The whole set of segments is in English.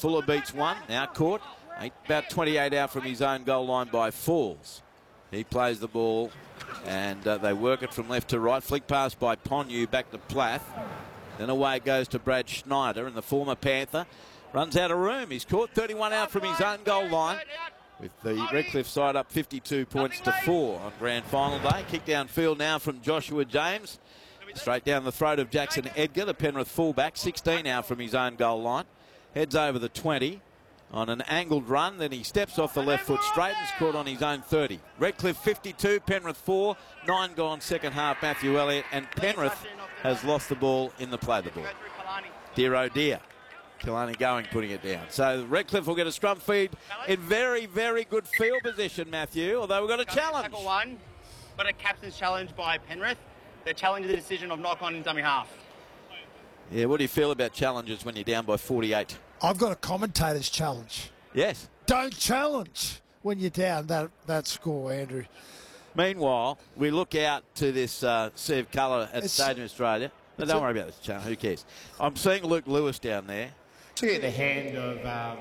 Fuller beats one, now caught. About 28 out from his own goal line by Falls. He plays the ball and they work it from left to right. Flick pass by Ponyu back to Plath. Then away it goes to Brad Schneider, and the former Panther runs out of room. He's caught 31 out from his own goal line, with the Redcliffe side up 52 points to 4 on grand final day. Kick downfield now from Joshua James. Straight down the throat of Jackson Edgar, the Penrith fullback, 16 out from his own goal line. Heads over the 20 on an angled run, then he steps off the left foot straight and is caught on his own 30. Redcliffe 52, Penrith 4, 9 gone second half, Matthew Elliott, and Penrith has lost the ball in the play the ball. Dear oh dear. Kalani going, putting it down. So Redcliffe will get a scrum feed in very, very good field position, Matthew, although we've got a challenge. Tackle one, but a captain's challenge by Penrith. They're challenging the decision of knock on in dummy half. Yeah, what do you feel about challenges when you're down by 48? I've got a commentator's challenge. Yes. Don't challenge when you're down that score, Andrew. Meanwhile, we look out to this sea of colour at Stadium Australia. No, don't worry about this challenge. Who cares? I'm seeing Luke Lewis down there. To get the hand of...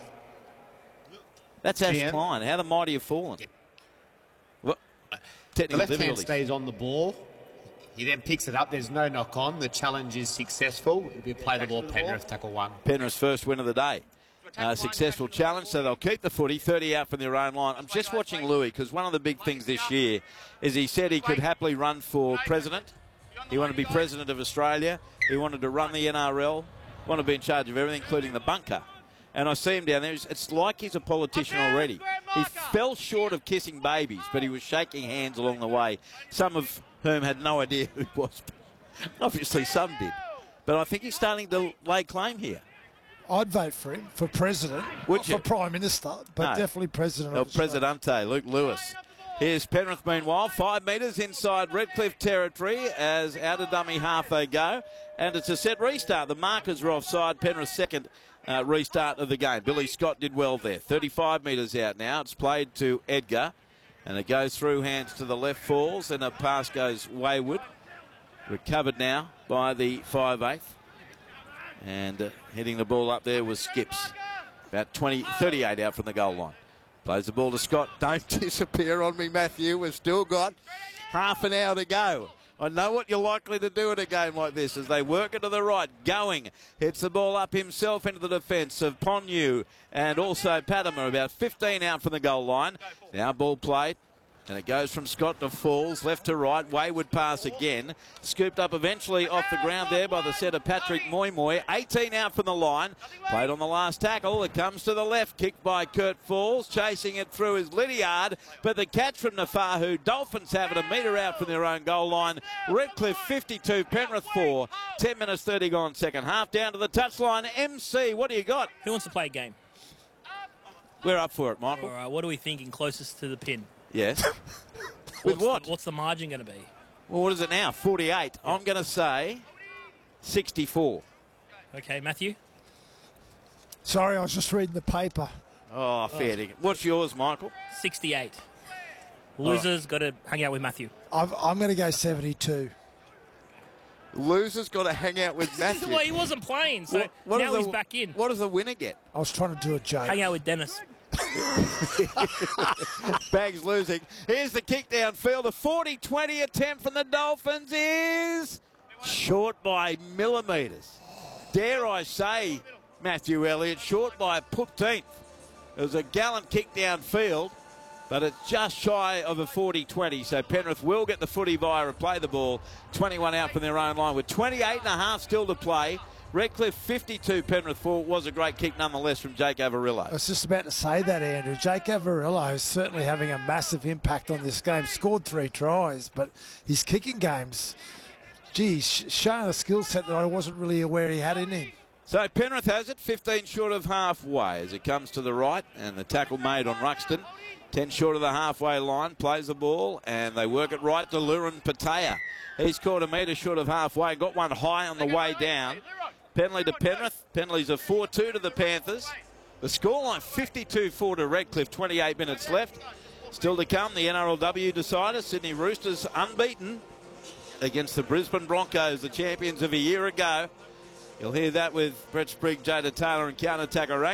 That's Ash Klein. How the mighty have fallen. What? The left hand stays on the ball. He then picks it up. There's no knock on. The challenge is successful. It'll be play the ball, Penrith, tackle one. Penrith's first win of the day. Successful challenge, so they'll keep the footy, 30 out from their own line. I'm just watching Louis, because one of the big things this year is he said he could happily run for president. He wanted to be president of Australia. He wanted to run the NRL. Wanted to be in charge of everything, including the bunker. And I see him down there. It's like he's a politician already. He fell short of kissing babies, but he was shaking hands along the way, some of whom had no idea who he was. Obviously, some did. But I think he's starting to lay claim here. I'd vote for him for president, not for prime minister, but definitely president. El Presidente, Luke Lewis. Here's Penrith, meanwhile, 5 metres inside Redcliffe territory as out of dummy half they go. And it's a set restart. The markers are offside. Penrith's second restart of the game. Billy Scott did well there. 35 metres out now. It's played to Edgar. And it goes through hands to the left, Falls, and a pass goes wayward. Recovered now by the 5'8". And hitting the ball up there was Skips. About 38 out from the goal line. Plays the ball to Scott. Don't disappear on me, Matthew. We've still got half an hour to go. I know what you're likely to do in a game like this as they work it to the right. Going hits the ball up himself into the defence of Ponyu and also Padama, about 15 out from the goal line. Now ball played. And it goes from Scott to Falls, left to right. Wayward pass again. Scooped up eventually off the ground there by the set of Patrick Moy. 18 out from the line. Played on the last tackle. It comes to the left. Kicked by Kurt Falls. Chasing it through is Lydiard. But the catch from Nafahu. Dolphins have it a metre out from their own goal line. Redcliffe 52, Penrith 4. 10 minutes 30 gone second half. Down to the touchline. MC, what do you got? Who wants to play a game? We're up for it, Michael. All right, what are we thinking closest to the pin? Yes. With what? What's the margin going to be? Well, what is it now? 48. Yeah. I'm going to say 64. Okay, Matthew? Sorry, I was just reading the paper. Oh, fair dinkum. What's yours, Michael? 68. Losers got to hang out with Matthew. I'm going to go 72. Losers got to hang out with Matthew. Well, he wasn't playing, so now he's back in. What does the winner get? I was trying to do a joke. Hang out with Dennis. Bags losing. Here's the kick downfield. The 40-20 attempt from the Dolphins is short by millimetres. Dare I say, Matthew Elliott, short by a 15th. It was a gallant kick downfield, but it's just shy of a 40-20. So Penrith will get the footy via a play the ball. 21 out from their own line with 28 and a half still to play. Redcliffe 52, Penrith 4. Was a great kick nonetheless from Jake Avarillo. I was just about to say that, Andrew. Jake Avarillo is certainly having a massive impact on this game. Scored 3 tries, but his kicking games, geez, showing a skill set that I wasn't really aware he had in him. So Penrith has it, 15 short of halfway as it comes to the right, and the tackle made on Ruxton. 10 short of the halfway line, plays the ball, and they work it right to Lurin Patea. He's caught a metre short of halfway, got one high on the way down. Penalty to Penrith. Penalties are 4-2 to the Panthers. The scoreline 52-4 to Redcliffe, 28 minutes left. Still to come, the NRLW decider, Sydney Roosters unbeaten against the Brisbane Broncos, the champions of a year ago. You'll hear that with Brett Sprigg, Jada Taylor and counter-attacker